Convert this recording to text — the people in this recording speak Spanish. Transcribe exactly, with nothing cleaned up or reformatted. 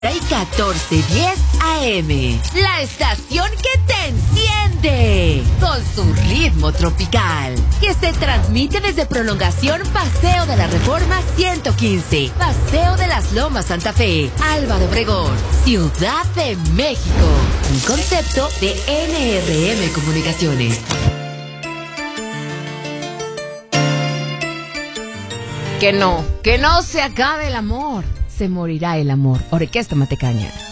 Y catorce diez A M, la estación que te enciende con su ritmo tropical, que se transmite desde Prolongación Paseo de la Reforma ciento quince, Paseo de las Lomas Santa Fe, Alba de Obregón, Ciudad de México. Un concepto de N R M Comunicaciones. Que no, que no se acabe el amor. Se morirá el amor. Orquesta Matecaña.